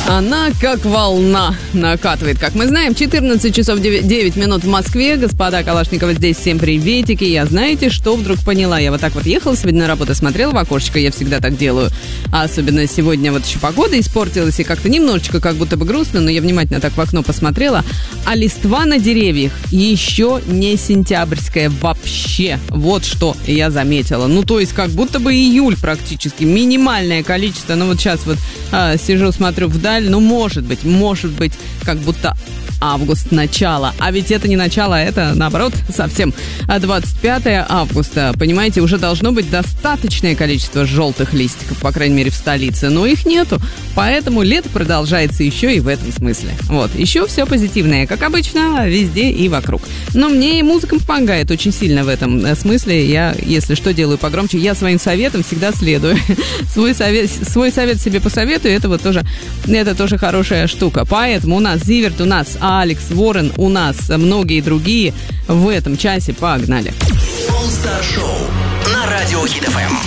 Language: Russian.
Она как волна накатывает, как мы знаем. 14 часов 9 минут в Москве. Господа Калашникова здесь. Всем приветики. Я знаете, что вдруг поняла? Я вот так вот ехала сегодня на работу, смотрела в окошечко. Я всегда так делаю. А особенно сегодня вот еще погода испортилась. И как-то немножечко как будто бы грустно. Но я внимательно так в окно посмотрела. А листва на деревьях еще не сентябрьская вообще. Вот что я заметила. Ну, то есть как будто бы июль практически. Минимальное количество. Ну, вот сейчас вот сижу, смотрю вдаль. Ну, может быть, как будто август начало. А ведь это не начало, это, наоборот, совсем 25 августа. Понимаете, уже должно быть достаточное количество желтых листиков, по крайней мере, в столице. Но их нету. Поэтому лето продолжается еще и в этом смысле. Вот, еще все позитивное, как обычно, везде и вокруг. Но мне и музыка помогает очень сильно в этом смысле. Я, если что, делаю погромче. Я своим советам всегда следую. Свой совет себе посоветую. Это тоже хорошая штука. Поэтому у нас Зиверт, у нас Алекс Ворон, у нас многие другие в этом часе. Погнали. All Star Show на радио Hit FM.